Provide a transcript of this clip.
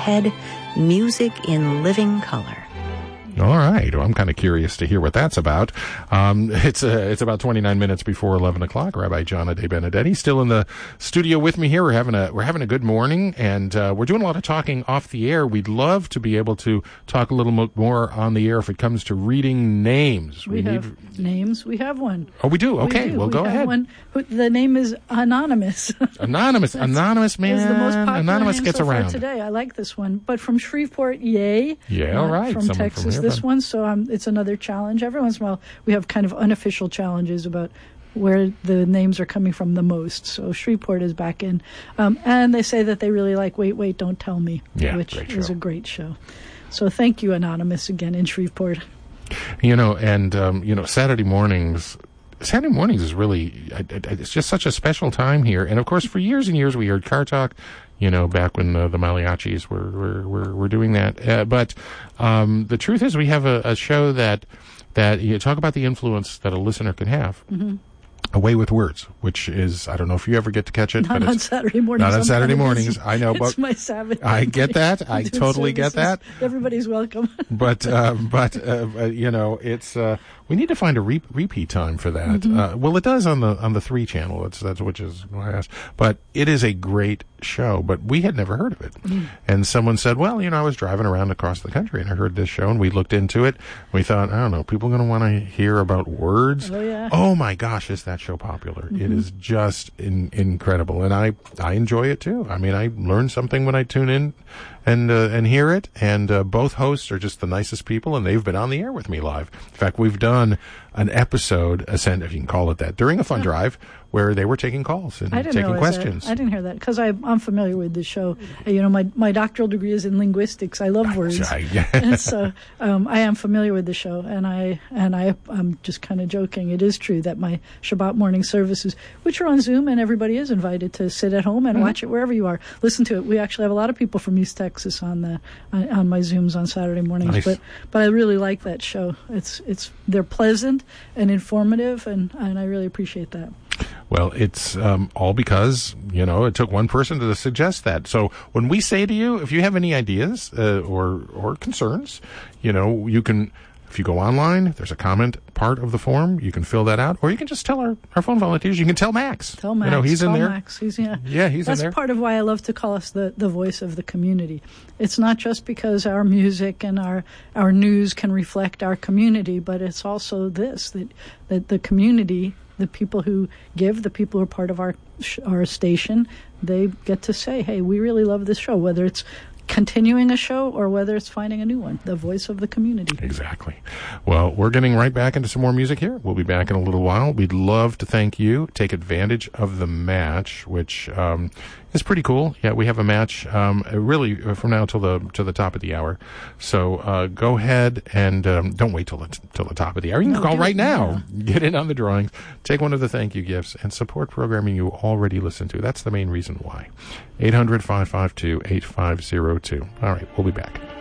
ahead, music in living color. All right. Well, I'm kind of curious to hear what that's about. It's about 29 minutes before 11 o'clock. Rabbi John Ade Benedetti still in the studio with me here. We're having a good morning, and we're doing a lot of talking off the air. We'd love to be able to talk a little more on the air if it comes to reading names. We have names. We have one. Oh, we do? Okay. Well, go ahead. One. The name is Anonymous. Anonymous. Anonymous, man. Is the most popular Anonymous name gets so around. Far today. I like this one. But from Shreveport, yay. Yeah, all right. From Texas, this one. So it's another challenge. Every once in a while, we have kind of unofficial challenges about where the names are coming from the most. So Shreveport is back in. And they say that they really like Wait, Don't Tell Me, which is a great show. So thank you, Anonymous, again in Shreveport. Saturday mornings is really, it's just such a special time here. And of course, for years and years, we heard Car Talk, back when the mariachis were doing that. But the truth is, we have a show that you talk about the influence that a listener can have. Mm-hmm. A Way with Words, which is, I don't know if you ever get to catch it. Not on Saturday mornings. Not on Saturday mornings. I know, but it's my Sabbath. I get that. I totally get that. Everybody's welcome. But it's we need to find a repeat time for that. Mm-hmm. Well, it does on the 3 channel. That's which is why I asked. But it is a great show. But we had never heard of it, and someone said, "Well, I was driving around across the country and I heard this show, and we looked into it. We thought, I don't know, people are going to want to hear about words. Oh yeah. Oh my gosh, is that show popular? Mm-hmm. It is just incredible, and I enjoy it too. I mean, I learn something when I tune in and hear it. And both hosts are just the nicest people, and they've been on the air with me live. In fact, we've done an episode, if you can call it that, during a fun drive where they were taking calls and taking questions. I didn't hear that because I'm familiar with the show. My doctoral degree is in linguistics. I love words, and so I am familiar with the show. And I'm just kind of joking. It is true that my Shabbat morning services, which are on Zoom, and everybody is invited to sit at home and watch it wherever you are. Listen to it. We actually have a lot of people from East Texas on my Zooms on Saturday mornings. Nice. But I really like that show. They're pleasant and informative, and I really appreciate that. Well, it's all because, it took one person to suggest that. So when we say to you, if you have any ideas or concerns, you can, if you go online, there's a comment part of the form. You can fill that out, or you can just tell our phone volunteers. You can tell Max. Tell Max. He's in there. Max. He's in there. That's part of why I love to call us the voice of the community. It's not just because our music and our news can reflect our community, but it's also that the community, the people who give, the people who are part of our station, they get to say, hey, we really love this show, whether it's continuing a show or whether it's finding a new one, the voice of the community. Exactly. Well, we're getting right back into some more music here. We'll be back in a little while. We'd love to thank you. Take advantage of the match, which is pretty cool. Yeah, we have a match really from now till the top of the hour. So go ahead and don't wait till the top of the hour. You can call right now. Get in on the drawings. Take one of the thank you gifts and support programming you already listen to. That's the main reason why. 800-552-8502. All right, we'll be back.